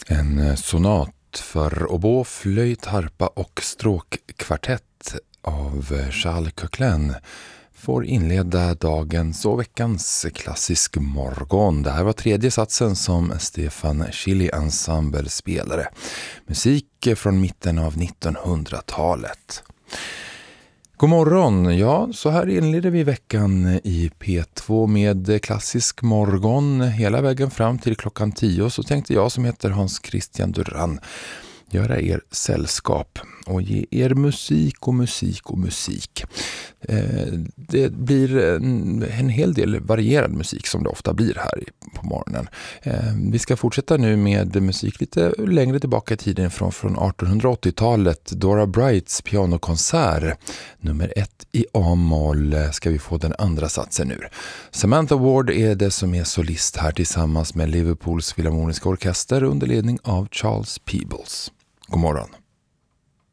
En sonat för oboe, flöjt, harpa och stråkkvartett av Charles Koechlin får inleda dagens och veckans klassisk morgon. Det här var tredje satsen som Stefan Chili Ensemble spelade. Musik från mitten av 1900-talet. God morgon, ja, så här inleder vi veckan i P2 med klassisk morgon hela vägen fram till klockan 10. Så tänkte jag som heter Hans Christian Duran göra er sällskap och ge er musik och musik och musik. Det blir en hel del varierad musik som det ofta blir här på morgonen. Vi ska fortsätta nu med musik lite längre tillbaka i tiden från 1880-talet. Dora Brights pianokonsert nummer 1 i A-moll ska vi få den andra satsen ur. Samantha Ward är det som är solist här tillsammans med Liverpools Philharmoniska orkester under ledning av Charles Peebles. God morgon.